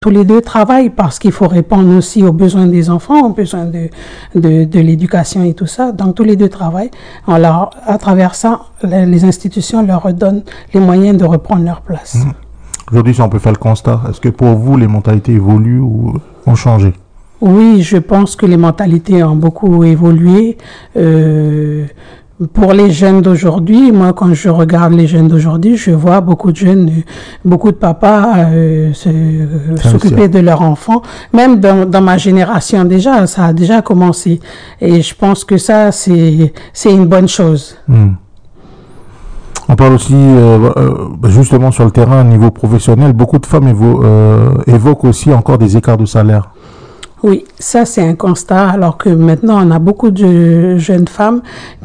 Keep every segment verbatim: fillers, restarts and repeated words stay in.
Tous les deux travaillent parce qu'il faut répondre aussi aux besoins des enfants, aux besoins de, de, de l'éducation et tout ça. Donc tous les deux travaillent. Alors à travers ça, les, les institutions leur redonnent les moyens de reprendre leur place. Mmh. Aujourd'hui, si on peut faire le constat, est-ce que pour vous, les mentalités évoluent ou ont changé? Oui, je pense que les mentalités ont beaucoup évolué. Euh, Pour les jeunes d'aujourd'hui, moi, quand je regarde les jeunes d'aujourd'hui, je vois beaucoup de jeunes, beaucoup de papas euh, se, euh, s'occuper de leurs enfants. Même dans, dans ma génération déjà, ça a déjà commencé. Et je pense que ça, c'est, c'est une bonne chose. Mmh. On parle aussi, euh, euh, justement, sur le terrain, au niveau professionnel, beaucoup de femmes évo- euh, évoquent aussi encore des écarts de salaire. Oui, ça c'est un constat, alors que maintenant on a beaucoup de jeunes femmes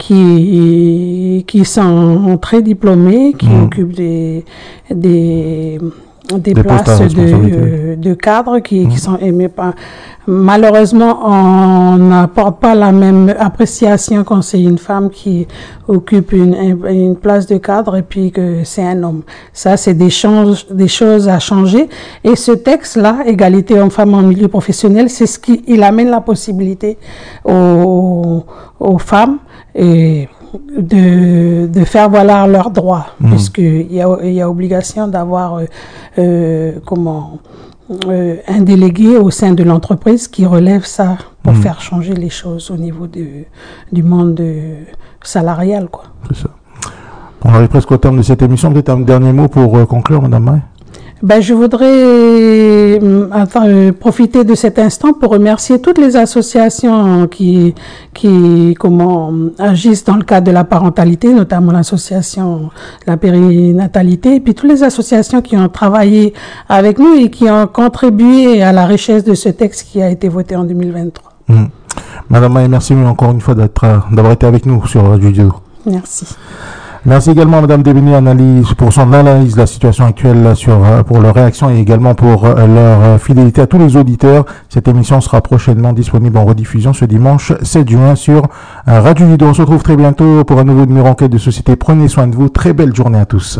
qui, qui sont très diplômées, qui mmh. occupent des, des, des, des places de, de cadre qui, mmh. qui sont aimées par... Malheureusement, on n'apporte pas la même appréciation quand c'est une femme qui occupe une, une place de cadre et puis que c'est un homme. Ça, c'est des, change, des choses à changer. Et ce texte-là, égalité homme-femme en milieu professionnel, c'est ce qui il amène la possibilité aux, aux femmes et de, de faire valoir leurs droits, mmh. puisqu'il y a, il y a obligation d'avoir euh, euh, comment... Euh, un délégué au sein de l'entreprise qui relève ça pour mmh. faire changer les choses au niveau de, du monde de, salarial, quoi. C'est ça. On arrive presque au terme de cette émission. Peut-être un dernier mot pour euh, conclure, Madame May. Ben, je voudrais euh, enfin, euh, profiter de cet instant pour remercier toutes les associations qui, qui comment, agissent dans le cadre de la parentalité, notamment l'association de la périnatalité, et puis toutes les associations qui ont travaillé avec nous et qui ont contribué à la richesse de ce texte qui a été voté en deux mille vingt-trois. Mmh. Madame May, merci encore une fois d'être, d'avoir été avec nous sur Radio Dido. Merci. Merci également à Madame Debini analyse pour son analyse de la situation actuelle sur pour leur réaction et également pour leur fidélité à tous les auditeurs. Cette émission sera prochainement disponible en rediffusion ce dimanche sept juin sur Radio Dido. On se retrouve très bientôt pour un nouveau numéro enquête de société. Prenez soin de vous. Très belle journée à tous.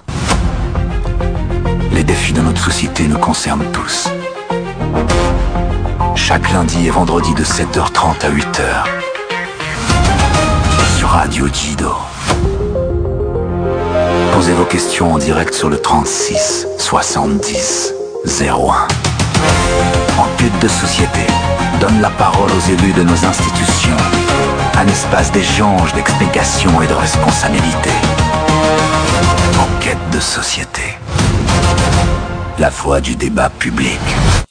Les défis de notre société nous concernent tous. Chaque lundi et vendredi de sept heures trente à huit heures sur Radio Dido. Posez vos questions en direct sur le trente-six soixante-dix zéro un. Enquête de société donne la parole aux élus de nos institutions. Un espace d'échange, d'explication et de responsabilité. Enquête de société. La voix du débat public.